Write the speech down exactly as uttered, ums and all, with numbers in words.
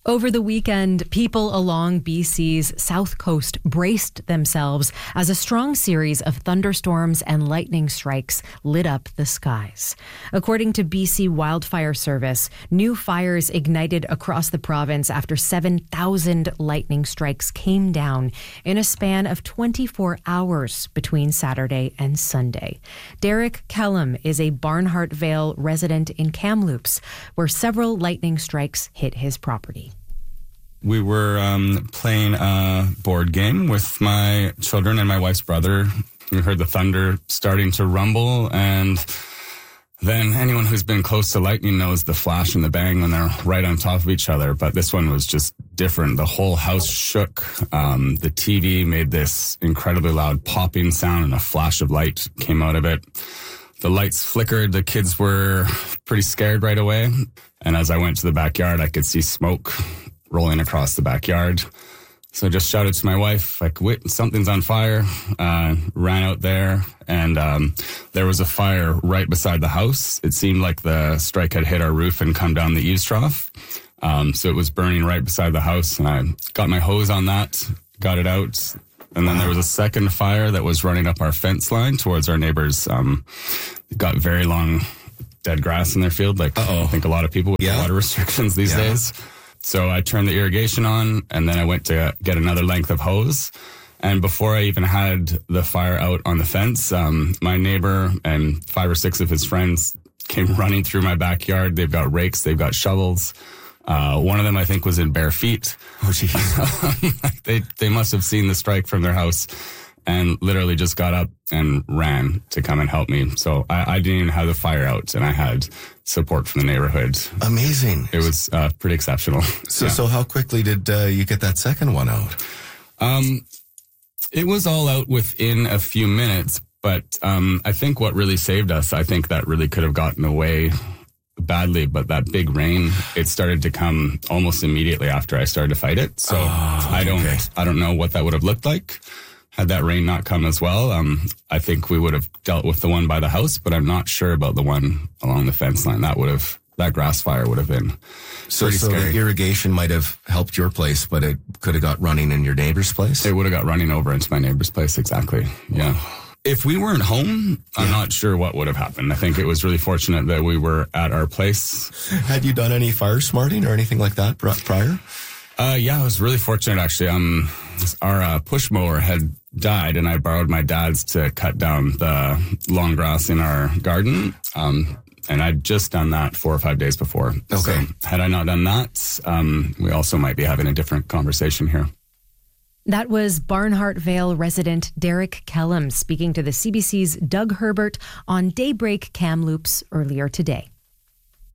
Over the weekend, people along B C's south coast braced themselves as a strong series of thunderstorms and lightning strikes lit up the skies. According to B C Wildfire Service, new fires ignited across the province after seven thousand lightning strikes came down in a span of twenty-four hours between Saturday and Sunday. Derek Kellum is a Barnhart Vale resident in Kamloops, where several lightning strikes hit his property. We were um, playing a board game with my children and my wife's brother. We heard the thunder starting to rumble, and then anyone who's been close to lightning knows the flash and the bang when they're right on top of each other. But this one was just different. The whole house shook. Um, the T V made this incredibly loud popping sound, and a flash of light came out of it. The lights flickered. The kids were pretty scared right away. And as I went to the backyard, I could see smoke rolling across the backyard. So I just shouted to my wife, like, wait, something's on fire. Uh, ran out there, and um, there was a fire right beside the house. It seemed like the strike had hit our roof and come down the eaves trough. Um, so it was burning right beside the house, and I got my hose on that, got it out. And then there was a second fire that was running up our fence line towards our neighbors. Um, got very long dead grass in their field, like Uh-oh. I think a lot of people with yeah. water restrictions these yeah. days. So I turned the irrigation on, and then I went to get another length of hose. And before I even had the fire out on the fence, um, my neighbor and five or six of his friends came running through my backyard. They've got rakes, they've got shovels. Uh, one of them, I think, was in bare feet. Oh, jeez. they, they must have seen the strike from their house and literally just got up and ran to come and help me. So I, I didn't even have the fire out, and I had support from the neighborhood. Amazing. It was uh, pretty exceptional. So, yeah. so how quickly did uh, you get that second one out? Um, it was all out within a few minutes, but um, I think what really saved us, I think that really could have gotten away badly, but that big rain, it started to come almost immediately after I started to fight it. So oh, I don't, okay. I don't know what that would have looked like had that rain not come as well. Um, I think we would have dealt with the one by the house, but I'm not sure about the one along the fence line. That would have, that grass fire would have been so, pretty so scary. The irrigation might have helped your place, but it could have got running in your neighbor's place? It would have got running over into my neighbor's place, exactly. Yeah. If we weren't home, I'm yeah. not sure what would have happened. I think it was really fortunate that we were at our place. Had you done any fire smarting or anything like that prior? Uh, yeah, I was really fortunate, actually. Um, our uh, push mower had died, and I borrowed my dad's to cut down the long grass in our garden. Um, and I'd just done that four or five days before. Okay. So had I not done that, um, we also might be having a different conversation here. That was Barnhart Vale resident Derek Kellum speaking to the C B C's Doug Herbert on Daybreak Kamloops earlier today.